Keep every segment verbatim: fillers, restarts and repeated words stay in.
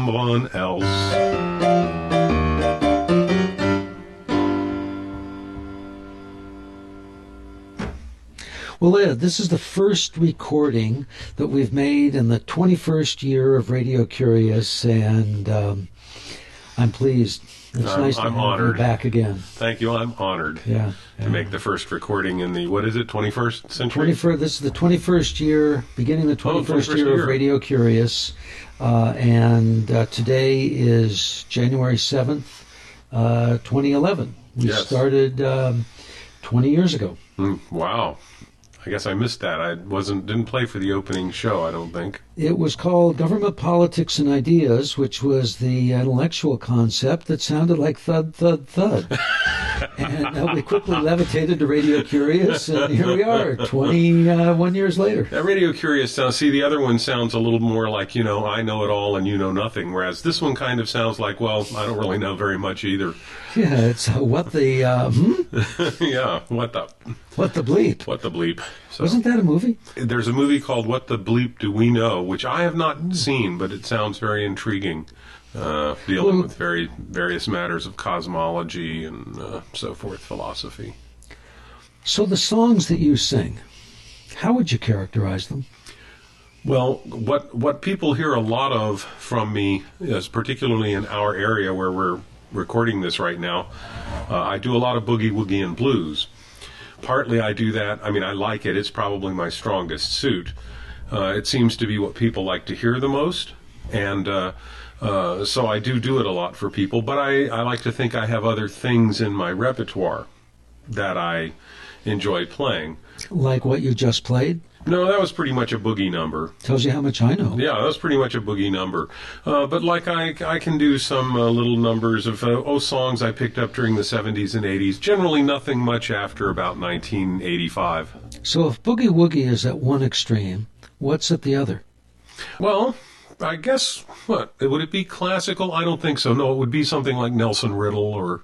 someone else. Well, Ed, this is the first recording that we've made in the twenty-first year of Radio Curious, and um, I'm pleased. It's I'm, nice to I'm have honored. you back again. Thank you. I'm honored Yeah, to yeah. make the first recording in the, what is it, twenty-first century? twenty-first, this is the twenty-first year, beginning the twenty-first, twenty-first year, year. of Radio Curious, uh, and uh, today is January seventh, uh, twenty eleven. We Yes. started um, twenty years ago. Mm, wow. I guess I missed that. I wasn't didn't play for the opening show, I don't think. It was called Government, Politics, and Ideas, which was the intellectual concept that sounded like thud, thud, thud. And uh, we quickly levitated to Radio Curious, and here we are, twenty-one years later. That Radio Curious sounds, see, the other one sounds a little more like, you know, I know it all and you know nothing, whereas this one kind of sounds like, well, I don't really know very much either. Yeah, it's uh, what the, uh, hmm? Yeah, what the, What the bleep. what the bleep. So, Wasn't that a movie? there's a movie called What the Bleep Do We Know, which I have not seen, but it sounds very intriguing, uh, dealing Well- with very various matters of cosmology and uh, so forth, philosophy. So the songs that you sing, how would you characterize them? Well, what what people hear a lot of from me is particularly in our area where we're recording this right now. Uh, I do a lot of boogie woogie and blues. Partly I do that. I mean, I like it. It's probably my strongest suit. Uh, it seems to be what people like to hear the most, and uh, uh, so I do do it a lot for people. But I, I like to think I have other things in my repertoire that I enjoy playing. Like what you just played? No, that was pretty much a boogie number. Tells you how much I know. Yeah, that was pretty much a boogie number. Uh, but like I, I can do some uh, little numbers of uh, oh songs I picked up during the seventies and eighties. Generally, nothing much after about nineteen eighty-five. So if boogie woogie is at one extreme, what's at the other? Well, I guess what would it be? Classical? I don't think so. No, it would be something like Nelson Riddle or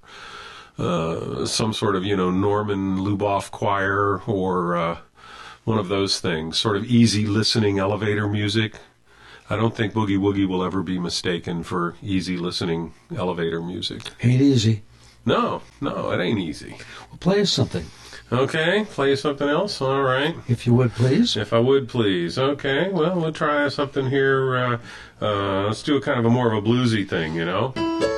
uh, some sort of you know Norman Luboff choir or. Uh, One of those things, sort of easy listening elevator music. I don't think boogie woogie will ever be mistaken for easy listening elevator music. Ain't easy. No, no, it ain't easy. Well, play us something, Okay, play something else. All right, if you would, please. if I would please. Okay, well, we'll try something here. Uh, uh, let's do a kind of a more of a bluesy thing, you know.